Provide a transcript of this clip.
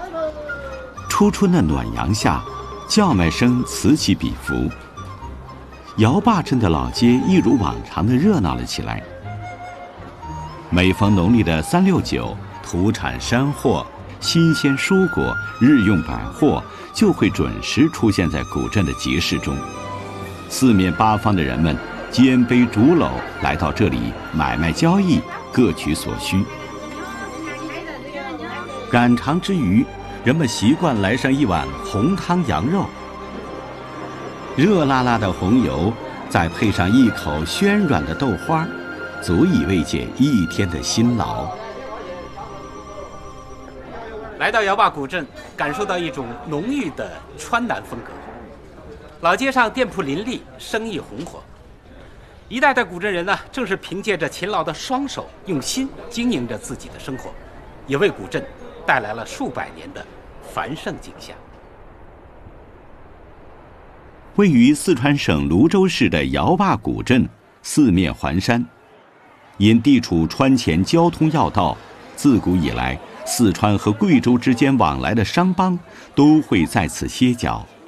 初春的暖阳下，叫卖声此起彼伏。姚坝镇的老街一如往常的热闹了起来。每逢农历的3、6、9，土产山货、新鲜蔬果、日用百货就会准时出现在古镇的集市中。四面八方的人们肩背竹篓来到这里买卖交易，各取所需。赶场之余，人们习惯来上一碗红汤羊肉，热辣辣的红油，再配上一口暄软的豆花，足以慰藉一天的辛劳。 来到姚坝古镇，感受到一种浓郁的川南风格。老街上店铺林立，生意红火。一代代古镇人呢，正是凭借着勤劳的双手，用心经营着自己的生活，也为古镇带来了数百年的繁盛景象。 位于四川省泸州市的姚坝古镇，四面环山，因地处川黔交通要道，自古以来，四川和贵州之间往来的商帮都会在此歇脚。